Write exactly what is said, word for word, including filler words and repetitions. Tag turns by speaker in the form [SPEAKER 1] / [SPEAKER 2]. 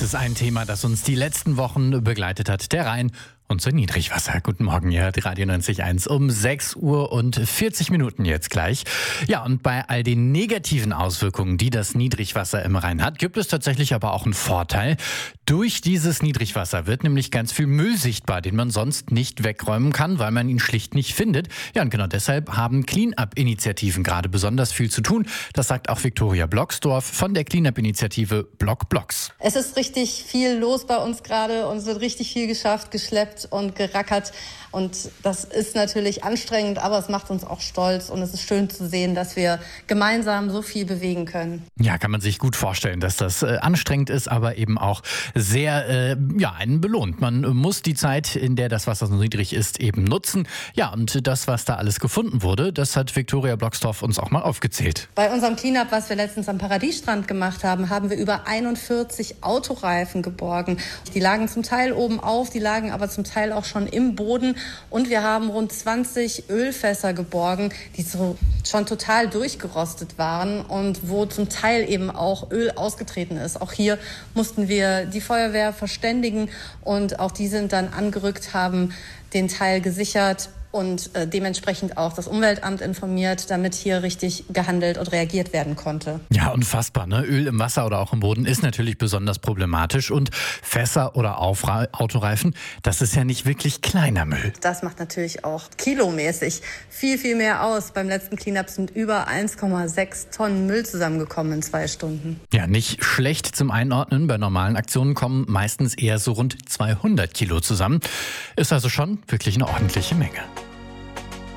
[SPEAKER 1] ist ein Thema, das uns die letzten Wochen begleitet hat. Der Rhein, unser Niedrigwasser. Guten Morgen, hier hat Radio neunzig Komma eins um sechs Uhr und vierzig Minuten jetzt gleich. Ja, und bei all den negativen Auswirkungen, die das Niedrigwasser im Rhein hat, gibt es tatsächlich aber auch einen Vorteil. Durch dieses Niedrigwasser wird nämlich ganz viel Müll sichtbar, den man sonst nicht wegräumen kann, weil man ihn schlicht nicht findet. Ja, und genau deshalb haben Cleanup-Initiativen gerade besonders viel zu tun. Das sagt auch Viktoria Blocksdorf von der Cleanup-Initiative Block Blocks.
[SPEAKER 2] Es ist richtig viel los bei uns gerade und es wird richtig viel geschafft, geschleppt und gerackert. Und das ist natürlich anstrengend, aber es macht uns auch stolz und es ist schön zu sehen, dass wir gemeinsam so viel bewegen können.
[SPEAKER 1] Ja, kann man sich gut vorstellen, dass das äh, anstrengend ist, aber eben auch sehr, äh, ja, einen belohnt. Man muss die Zeit, in der das Wasser so niedrig ist, eben nutzen. Ja, und das, was da alles gefunden wurde, das hat Viktoria Blocksdorf uns auch mal aufgezählt.
[SPEAKER 2] Bei unserem Cleanup, was wir letztens am Paradiesstrand gemacht haben, haben wir über einundvierzig Autoreifen geborgen. Die lagen zum Teil oben auf, die lagen aber zum Teil auch schon im Boden. Und wir haben rund zwanzig Ölfässer geborgen, die so schon total durchgerostet waren und wo zum Teil eben auch Öl ausgetreten ist. Auch hier mussten wir die Feuerwehr verständigen und auch die sind dann angerückt, haben den Teil gesichert und äh, dementsprechend auch das Umweltamt informiert, damit hier richtig gehandelt und reagiert werden konnte.
[SPEAKER 1] Ja, unfassbar, ne? Öl im Wasser oder auch im Boden ist natürlich besonders problematisch und Fässer oder Aufra- Autoreifen, das ist ja nicht wirklich kleiner Müll.
[SPEAKER 2] Das macht natürlich auch kilomäßig viel, viel mehr aus. Beim letzten Cleanup sind über eins Komma sechs Tonnen Müll zusammengekommen in zwei Stunden.
[SPEAKER 1] Ja, nicht schlecht zum Einordnen. Bei normalen Aktionen kommen meistens eher so rund zweihundert Kilo zusammen. Ist also schon wirklich eine ordentliche Menge.